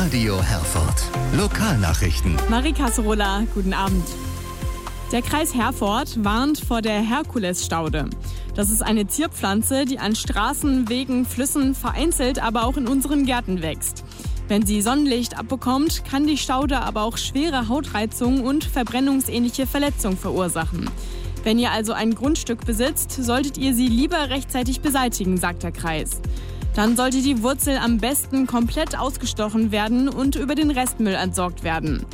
Radio Herford. Lokalnachrichten. Marie Casserola, guten Abend. Der Kreis Herford warnt vor der Herkulesstaude. Das ist eine Zierpflanze, die an Straßen, Wegen, Flüssen, vereinzelt aber auch in unseren Gärten wächst. Wenn sie Sonnenlicht abbekommt, kann die Staude aber auch schwere Hautreizungen und verbrennungsähnliche Verletzungen verursachen. Wenn ihr also ein Grundstück besitzt, solltet ihr sie lieber rechtzeitig beseitigen, sagt der Kreis. Dann sollte die Wurzel am besten komplett ausgestochen werden und über den Restmüll entsorgt werden.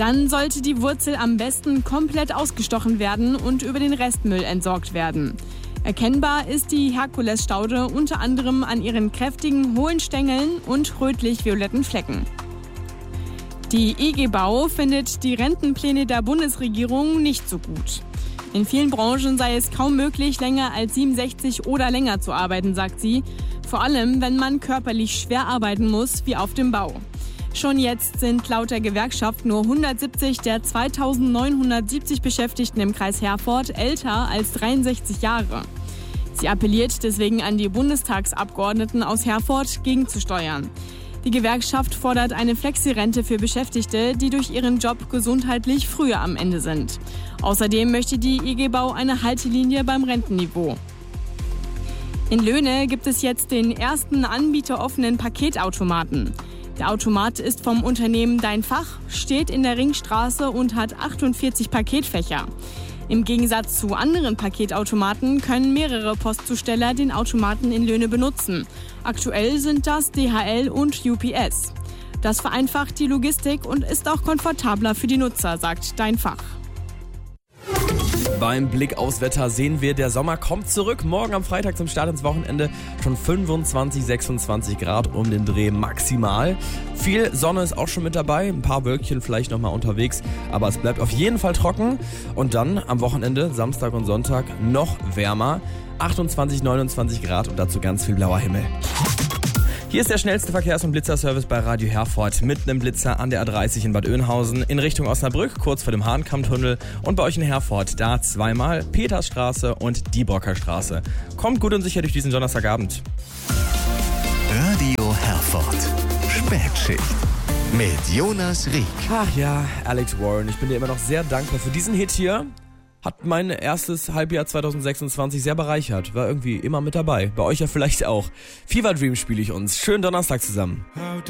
Erkennbar ist die Herkulesstaude unter anderem an ihren kräftigen, hohen Stängeln und rötlich-violetten Flecken. Die IG Bau findet die Rentenpläne der Bundesregierung nicht so gut. In vielen Branchen sei es kaum möglich, länger als 67 oder länger zu arbeiten, sagt sie. Vor allem, wenn man körperlich schwer arbeiten muss, wie auf dem Bau. Schon jetzt sind laut der Gewerkschaft nur 170 der 2970 Beschäftigten im Kreis Herford älter als 63 Jahre. Sie appelliert deswegen an die Bundestagsabgeordneten aus Herford, gegenzusteuern. Die Gewerkschaft fordert eine Flexi-Rente für Beschäftigte, die durch ihren Job gesundheitlich früher am Ende sind. Außerdem möchte die IG Bau eine Haltelinie beim Rentenniveau. In Löhne gibt es jetzt den ersten anbieteroffenen Paketautomaten. Der Automat ist vom Unternehmen Dein Fach, steht in der Ringstraße und hat 48 Paketfächer. Im Gegensatz zu anderen Paketautomaten können mehrere Postzusteller den Automaten in Löhne benutzen. Aktuell sind das DHL und UPS. Das vereinfacht die Logistik und ist auch komfortabler für die Nutzer, sagt Dein Fach. Beim Blick aufs Wetter sehen wir, der Sommer kommt zurück. Morgen am Freitag zum Start ins Wochenende schon 25, 26 Grad um den Dreh maximal. Viel Sonne ist auch schon mit dabei, ein paar Wölkchen vielleicht nochmal unterwegs, aber es bleibt auf jeden Fall trocken. Und dann am Wochenende, Samstag und Sonntag, noch wärmer. 28, 29 Grad und dazu ganz viel blauer Himmel. Hier ist der schnellste Verkehrs- und Blitzerservice bei Radio Herford mit einem Blitzer an der A30 in Bad Oeynhausen in Richtung Osnabrück, kurz vor dem Hahnkammtunnel, und bei euch in Herford, da zweimal Petersstraße und Diebrocker Straße. Kommt gut und sicher durch diesen Donnerstagabend. Radio Herford. Spätschicht. Mit Jonas Rieck. Ach ja, Alex Warren, ich bin dir immer noch sehr dankbar für diesen Hit hier. Hat mein erstes Halbjahr 2026 sehr bereichert. War irgendwie immer mit dabei. Bei euch ja vielleicht auch. Fever Dream spiele ich uns. Schönen Donnerstag zusammen.